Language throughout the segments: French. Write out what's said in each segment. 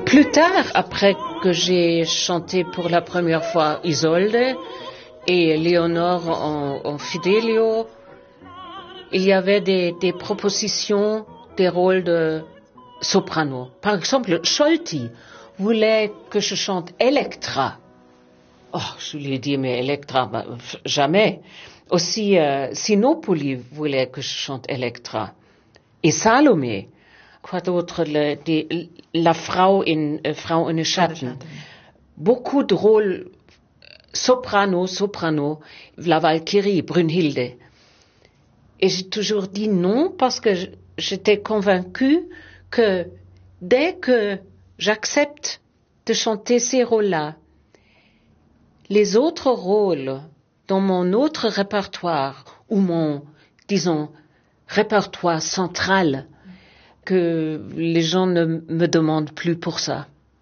Plus tard, après que j'ai chanté pour la première fois Isolde et Léonore en Fidelio, il y avait des propositions, des rôles de soprano. Par exemple, Scholti voulait que je chante Elektra. Oh, je lui ai dit, mais Elektra, jamais. Aussi, Sinopoli voulait que je chante Elektra. Et Salomé. Quoi d'autre? La Frau in den Schatten. Beaucoup de rôles soprano, la Valkyrie, Brunhilde. Et j'ai toujours dit non parce que j'étais convaincue que dès que j'accepte de chanter ces rôles-là, les autres rôles dans mon autre répertoire ou mon, disons, répertoire central, que les gens ne me demandent plus pour ça.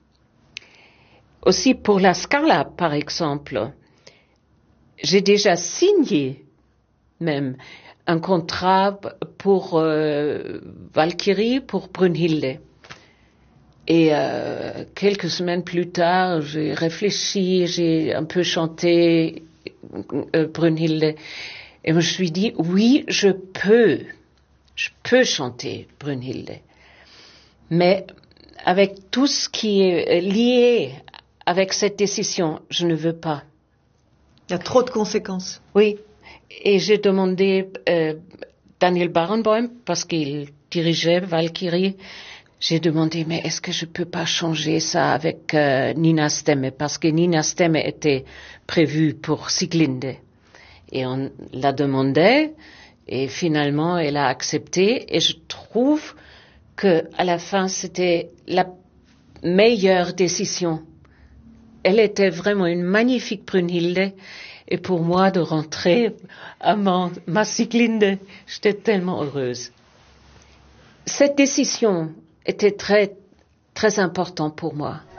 Aussi pour la Scala, par exemple, j'ai déjà signé même un contrat pour Valkyrie, pour Brunhilde. Et quelques semaines plus tard, j'ai réfléchi, j'ai un peu chanté Brunhilde. Et je me suis dit, oui, je peux chanter Brunhilde. Mais avec tout ce qui est lié avec cette décision, je ne veux pas. Il y a trop de conséquences. Oui. Et j'ai demandé Daniel Barenboim, parce qu'il dirigeait Valkyrie, j'ai demandé, mais est-ce que je peux pas changer ça avec Nina Stemme, parce que Nina Stemme était prévue pour Sieglinde. Et on l'a demandé, et finalement elle a accepté, et je trouve que à la fin c'était la meilleure décision. Elle était vraiment une magnifique Brunhilde, et pour moi de rentrer à ma Sieglinde, j'étais tellement heureuse. Cette décision était très, très importante pour moi.